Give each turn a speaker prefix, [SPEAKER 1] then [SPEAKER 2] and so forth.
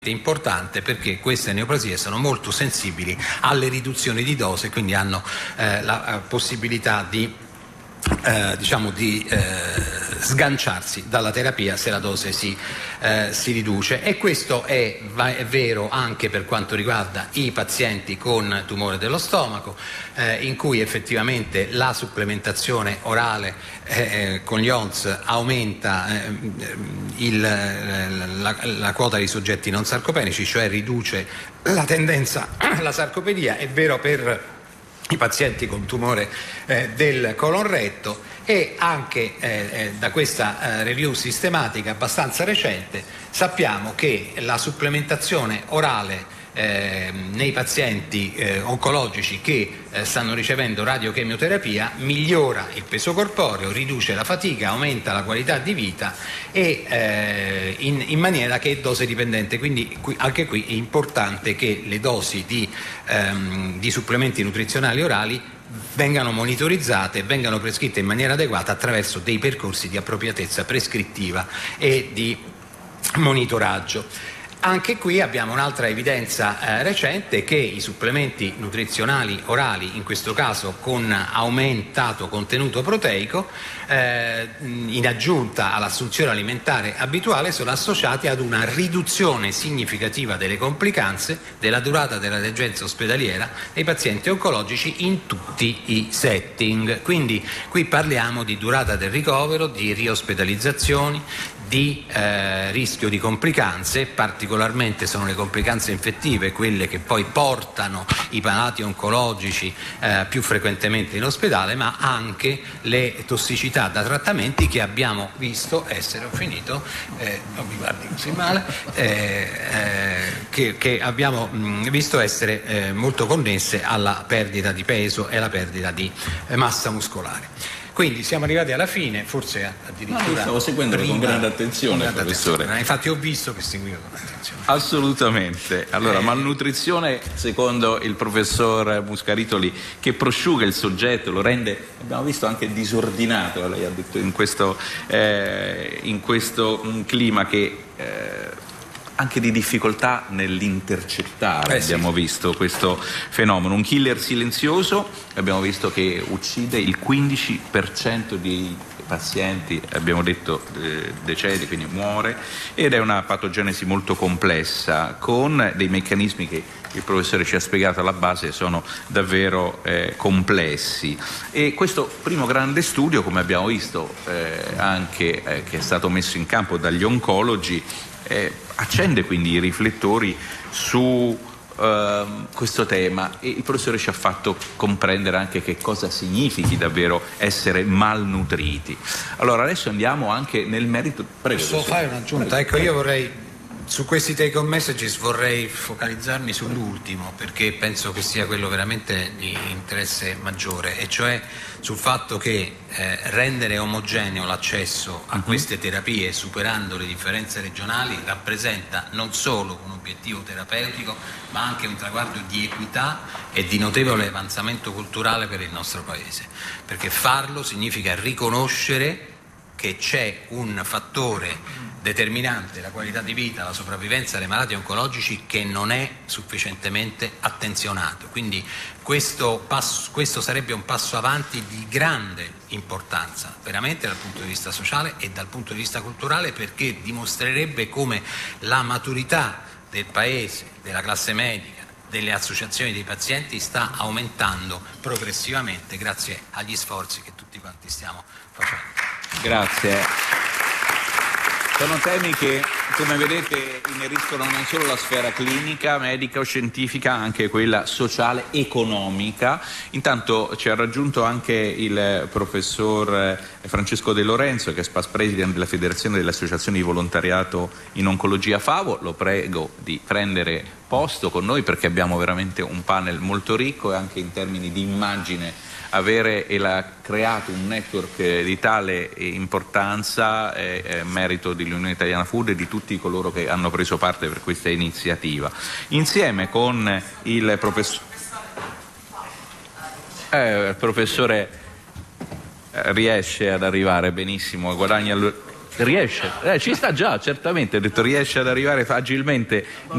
[SPEAKER 1] importante, perché queste neoplasie sono molto sensibili alle riduzioni di dose, quindi hanno la possibilità di sganciarsi dalla terapia se la dose si riduce, e questo è vero anche per quanto riguarda i pazienti con tumore dello stomaco, in cui effettivamente la supplementazione orale con gli ONS aumenta la quota di soggetti non sarcopenici, cioè riduce la tendenza alla sarcopenia. È vero per i pazienti con tumore del colon retto, e anche da questa review sistematica abbastanza recente sappiamo che la supplementazione orale nei pazienti oncologici che stanno ricevendo radiochemioterapia migliora il peso corporeo, riduce la fatica, aumenta la qualità di vita, e in maniera che è dose dipendente. Quindi anche qui è importante che le dosi di supplementi nutrizionali orali vengano monitorizzate e vengano prescritte in maniera adeguata attraverso dei percorsi di appropriatezza prescrittiva e di monitoraggio. Anche qui abbiamo un'altra evidenza recente, che i supplementi nutrizionali orali, in questo caso con aumentato contenuto proteico, in aggiunta all'assunzione alimentare abituale, sono associati ad una riduzione significativa delle complicanze, della durata della degenza ospedaliera dei pazienti oncologici in tutti i setting. Quindi qui parliamo di durata del ricovero, di riospedalizzazioni, di rischio di complicanze. Particolarmente sono le complicanze infettive quelle che poi portano i malati oncologici più frequentemente in ospedale, ma anche le tossicità da trattamenti che abbiamo visto essere, non mi guardi così male, che abbiamo visto essere molto connesse alla perdita di peso e alla perdita di massa muscolare. Quindi siamo arrivati alla fine, forse addirittura.
[SPEAKER 2] Io stavo seguendo con grande attenzione, professore.
[SPEAKER 1] Infatti ho visto che seguivo con attenzione.
[SPEAKER 2] Assolutamente. Allora, malnutrizione, secondo il professor Muscaritoli, che prosciuga il soggetto, lo rende, abbiamo visto, anche disordinato, lei ha detto, in questo clima che anche di difficoltà nell'intercettare. Abbiamo visto questo fenomeno, un killer silenzioso. Abbiamo visto che uccide il 15% dei pazienti, abbiamo detto, decede, quindi muore, ed è una patogenesi molto complessa, con dei meccanismi che il professore ci ha spiegato alla base sono davvero complessi. E questo primo grande studio, come abbiamo visto anche che è stato messo in campo dagli oncologi, accende quindi i riflettori su questo tema, e il professore ci ha fatto comprendere anche che cosa significhi davvero essere malnutriti. Allora adesso andiamo anche nel merito. Prego.
[SPEAKER 1] Posso fare un'aggiunta? Ecco, io vorrei, su questi take home messages, vorrei focalizzarmi sull'ultimo, perché penso che sia quello veramente di interesse maggiore, e cioè sul fatto che rendere omogeneo l'accesso a queste terapie, superando le differenze regionali, rappresenta non solo un obiettivo terapeutico, ma anche un traguardo di equità e di notevole avanzamento culturale per il nostro Paese, perché farlo significa riconoscere che c'è un fattore determinante, la qualità di vita, la sopravvivenza dei malati oncologici, che non è sufficientemente attenzionato. Quindi questo sarebbe un passo avanti di grande importanza, veramente dal punto di vista sociale e dal punto di vista culturale, perché dimostrerebbe come la maturità del Paese, della classe medica, delle associazioni dei pazienti sta aumentando progressivamente grazie agli sforzi che tutti quanti stiamo facendo.
[SPEAKER 2] Grazie. Sono temi che, come vedete, ineriscono non solo la sfera clinica, medica o scientifica, anche quella sociale, economica. Intanto ci ha raggiunto anche il professor Francesco De Lorenzo, che è Past President della Federazione delle Associazioni di Volontariato in Oncologia FAVO. Lo prego di prendere posto con noi, perché abbiamo veramente un panel molto ricco, e anche in termini di immagine l'ha creato un network di tale importanza, merito dell'Unione Italiana Food e di tutti coloro che hanno preso parte per questa iniziativa. Insieme con il professore riesce ad arrivare benissimo, guadagna Riesce, ci sta già, certamente, ho detto riesce ad arrivare agilmente